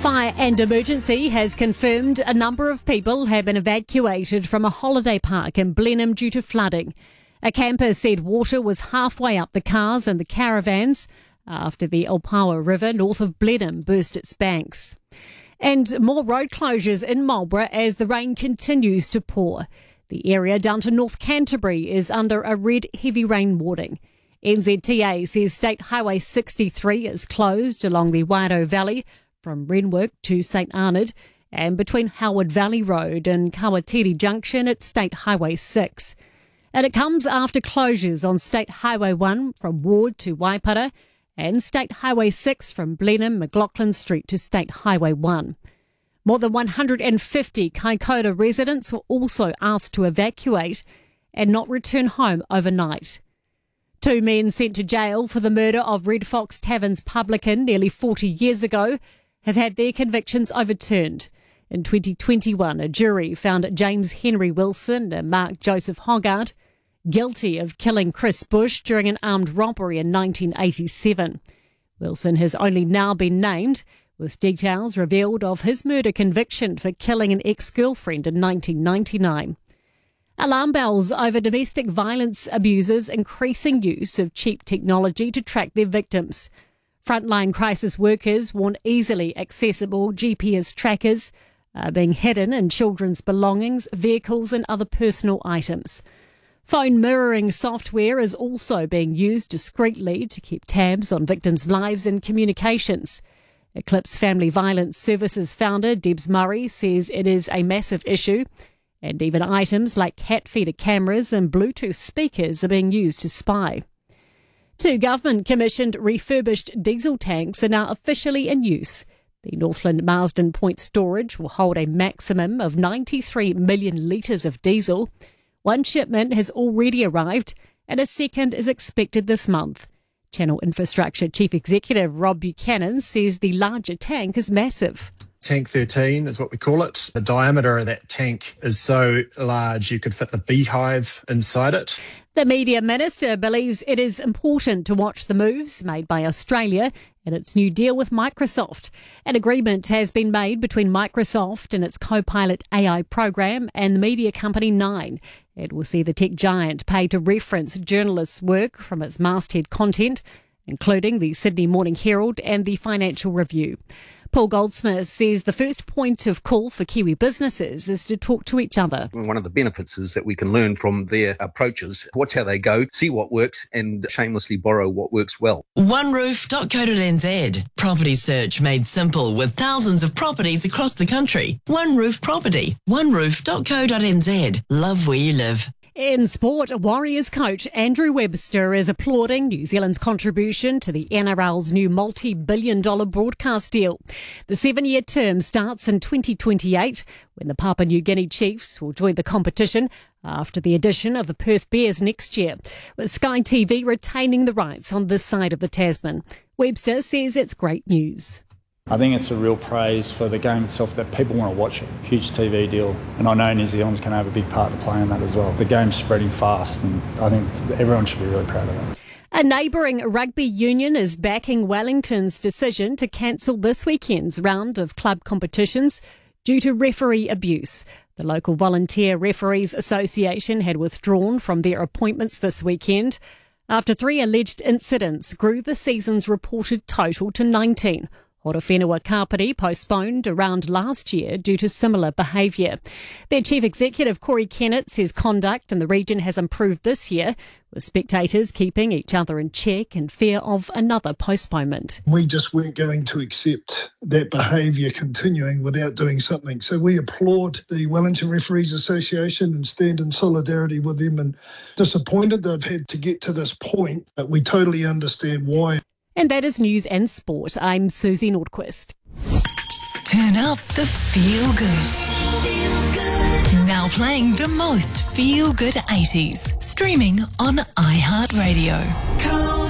Fire and Emergency has confirmed a number of people have been evacuated from a holiday park in Blenheim due to flooding. A camper said water was halfway up the cars and the caravans after the Opawa River north of Blenheim burst its banks. And more road closures in Marlborough as the rain continues to pour. The area down to North Canterbury is under a red heavy rain warning. NZTA says State Highway 63 is closed along the Wairau Valley from Renwick to St Arnaud and between Howard Valley Road and Kawatiri Junction at State Highway 6. And it comes after closures on State Highway 1 from Ward to Waipara and State Highway 6 from Blenheim, McLaughlin Street to State Highway 1. More than 150 Kaikoura residents were also asked to evacuate and not return home overnight. 2 men sent to jail for the murder of Red Fox Tavern's publican nearly 40 years ago have had their convictions overturned. In 2021, a jury found James Henry Wilson and Mark Joseph Hoggart guilty of killing Chris Bush during an armed robbery in 1987. Wilson has only now been named, with details revealed of his murder conviction for killing an ex-girlfriend in 1999. Alarm bells over domestic violence abusers' increasing use of cheap technology to track their victims. Frontline crisis workers warn easily accessible GPS trackers are being hidden in children's belongings, vehicles and other personal items. Phone mirroring software is also being used discreetly to keep tabs on victims' lives and communications. Eclipse Family Violence Services founder Debs Murray says it is a massive issue, and even items like cat feeder cameras and Bluetooth speakers are being used to spy. 2 government-commissioned refurbished diesel tanks are now officially in use. The Northland Marsden Point storage will hold a maximum of 93 million litres of diesel. 1 shipment has already arrived and a second is expected this month. Channel Infrastructure Chief Executive Rob Buchanan says the larger tank is massive. Tank 13 is what we call it. The diameter of that tank is so large you could fit the beehive inside it. The Media Minister believes it is important to watch the moves made by Australia in its new deal with Microsoft. An agreement has been made between Microsoft and its Copilot AI program and the media company Nine. It will see the tech giant pay to reference journalists' work from its masthead content, including the Sydney Morning Herald and the Financial Review. Paul Goldsmith says the first point of call for Kiwi businesses is to talk to each other. One of the benefits is that we can learn from their approaches, watch how they go, see what works and shamelessly borrow what works well. OneRoof.co.nz. Property search made simple with thousands of properties across the country. One Roof Property. OneRoof.co.nz. Love where you live. In sport, Warriors coach Andrew Webster is applauding New Zealand's contribution to the NRL's new multi-billion-dollar broadcast deal. The 7-year term starts in 2028, when the Papua New Guinea Chiefs will join the competition after the addition of the Perth Bears next year, with Sky TV retaining the rights on this side of the Tasman. Webster says it's great news. I think it's a real praise for the game itself that people want to watch it. Huge TV deal. And I know New Zealand's going to have a big part to play in that as well. The game's spreading fast and I think everyone should be really proud of that. A neighbouring rugby union is backing Wellington's decision to cancel this weekend's round of club competitions due to referee abuse. The local Volunteer Referees Association had withdrawn from their appointments this weekend after 3 alleged incidents grew the season's reported total to 19. Horowhenua Kapiti postponed a round last year due to similar behaviour. Their chief executive, Corey Kennett, says conduct in the region has improved this year, with spectators keeping each other in check in fear of another postponement. We just weren't going to accept that behaviour continuing without doing something. So we applaud the Wellington Referees Association and stand in solidarity with them, and disappointed they've had to get to this point, but we totally understand why. And that is news and sport. I'm Susie Nordquist. Turn up the feel good. Now playing the most feel good 80s. Streaming on iHeartRadio.